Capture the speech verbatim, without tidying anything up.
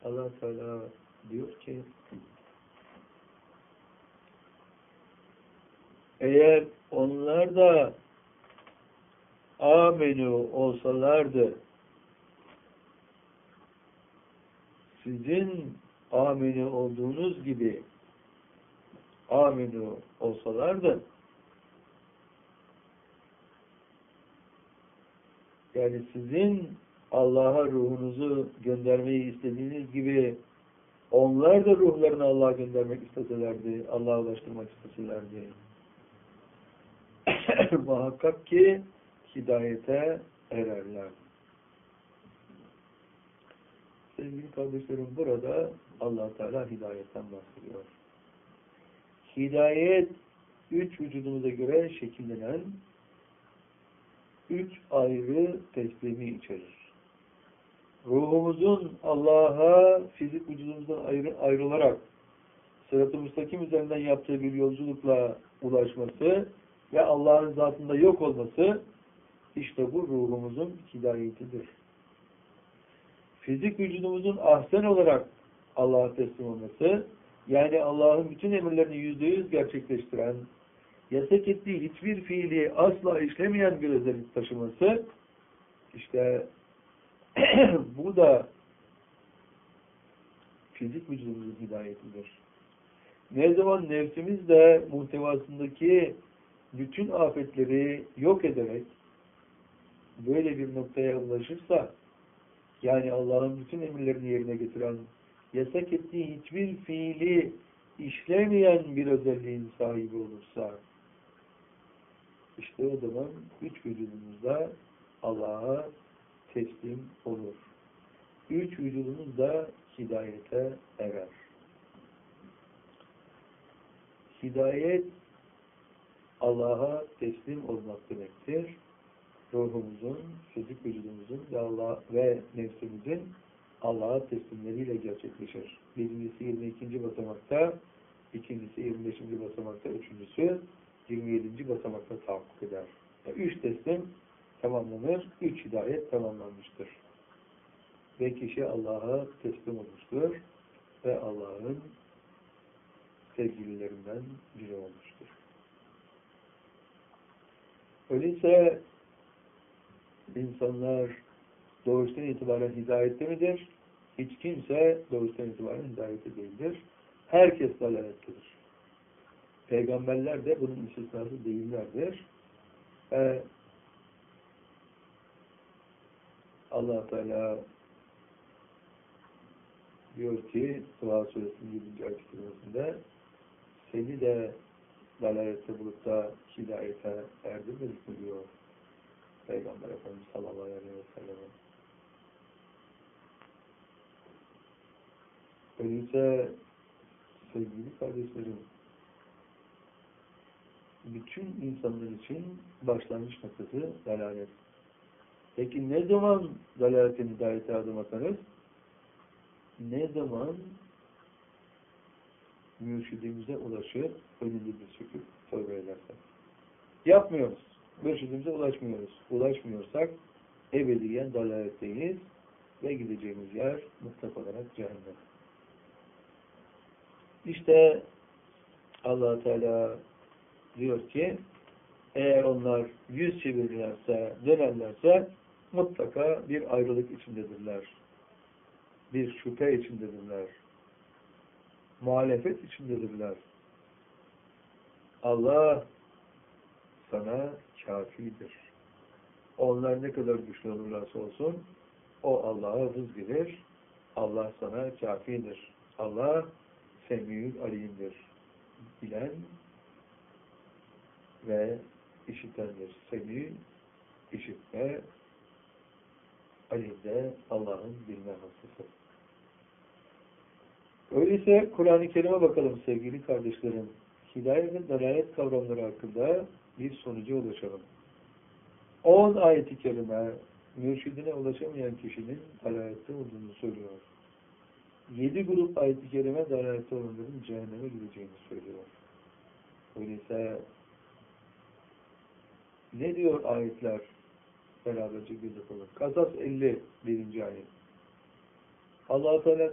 Allah Teala diyor ki eğer onlar da amenu olsalardı, sizin amenu olduğunuz gibi amenu olsalardı, yani sizin Allah'a ruhunuzu göndermeyi istediğiniz gibi onlar da ruhlarını Allah'a göndermek isteselerdi, Allah'a ulaştırmak isteselerdi. Muhakkak ki hidayete ererler. Sevgili kardeşlerim, burada Allah Teala hidayetten bahsediyor. Hidayet, üç vücudumuza göre şekillenen üç ayrı teslimi içerir. Ruhumuzun Allah'a fizik vücudumuzdan ayrı, ayrılarak sırat-ı müstakim üzerinden yaptığı bir yolculukla ulaşması ve Allah'ın zatında yok olması, işte bu ruhumuzun hidayetidir. Fizik vücudumuzun ahsen olarak Allah'a teslim olması, yani Allah'ın bütün emirlerini yüzde yüz gerçekleştiren, yasak ettiği hiçbir fiili asla işlemeyen bir özellik taşıması, işte bu da fizik vücudumuzun hidayetidir. Ne zaman nefsimiz de muhtevasındaki bütün afetleri yok ederek böyle bir noktaya ulaşırsa, yani Allah'ın bütün emirlerini yerine getiren, yasak ettiği hiçbir fiili işlemeyen bir özelliğin sahibi olursa, işte o zaman üç vücudumuzda Allah'a teslim olur. Üç vücudumuz da hidayete erer. Hidayet, Allah'a teslim olmak demektir. Ruhumuzun, fizik vücudumuzun ve Allah ve nefsimizin Allah'a teslimleriyle gerçekleşir. Birincisi yirmi ikinci basamakta, ikincisi yirmi beşinci basamakta, üçüncüsü yirmi yedinci basamakta tahakkuk eder. Yani üç teslim tamamlanır, üç hidayet tamamlanmıştır. Ve kişi Allah'a teslim olmuştur ve Allah'ın sevgililerinden biri olmuştur. Öyleyse insanlar doğuştan itibaren hidayette midir? Hiç kimse doğuştan itibaren hidayette değildir. Herkes dalalettedir. Peygamberler de bunun istisnası değillerdir. Ee, Allah Teala diyor ki Tuha Suresinin yedinci ayet kerimesinde seni de dalalette bulup da hidayete erdirmedik mi diyor Peygamber Efendimiz sallallahu aleyhi ve sellem. Öyleyse sevgili kardeşlerim, bütün insanlar için başlangıç noktası dalalet. Peki ne zaman dalaletin hidayete adım atarız? Ne zaman mürşidimize ulaşır, önümüzü söküp tövbe edersek. Yapmıyoruz. Mürşidimize ulaşmıyoruz. Ulaşmıyorsak ebediyen dalaletteyiz ve gideceğimiz yer mutlak olarak cehennem. İşte Allah Teala diyor ki eğer onlar yüz çevirirlerse, dönerlerse mutlaka bir ayrılık içindedirler. Bir şüphe içindedirler. Muhalefet içindedirler. Allah sana kafidir. Onlar ne kadar güçlü olurlarsa olsun o Allah'a vız gelir. Allah sana kafidir. Allah semî alimdir. Bilen ve işitendir. Semî, işitme, alim de Allah'ın bilme hasısı. Öyleyse Kur'an-ı Kerim'e bakalım sevgili kardeşlerim. Hidayet ve dalalet kavramları hakkında bir sonuca ulaşalım. on ayet-i kerime mürşidine ulaşamayan kişinin dalalette olduğunu söylüyor. yedi grup ayet-i kerime dalalette olanların cehenneme gideceğini söylüyor. Öyleyse ne diyor ayetler? Beraberce göz atalım. Kasas elli birinci ayet. Allah-u Teala